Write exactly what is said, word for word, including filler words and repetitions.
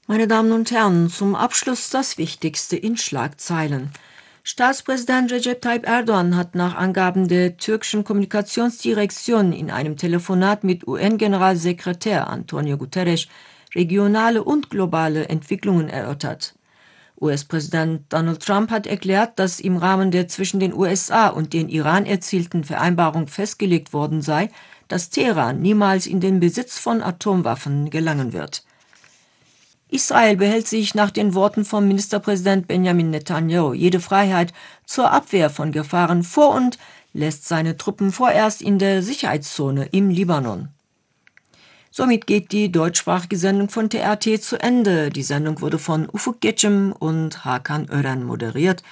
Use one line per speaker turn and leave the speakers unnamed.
Meine Damen und Herren, zum Abschluss das Wichtigste in Schlagzeilen. Staatspräsident Recep Tayyip Erdogan hat nach Angaben der türkischen Kommunikationsdirektion in einem Telefonat mit U N-Generalsekretär Antonio Guterres regionale und globale Entwicklungen erörtert. U S-Präsident Donald Trump hat erklärt, dass im Rahmen der zwischen den U S A und den Iran erzielten Vereinbarung festgelegt worden sei, dass Teheran niemals in den Besitz von Atomwaffen gelangen wird. Israel behält sich nach den Worten von Ministerpräsident Benjamin Netanyahu jede Freiheit zur Abwehr von Gefahren vor und lässt seine Truppen vorerst in der Sicherheitszone im Libanon. Somit geht die deutschsprachige Sendung von T R T zu Ende. Die Sendung wurde von Ufuk Geçim und Hakan Ören moderiert.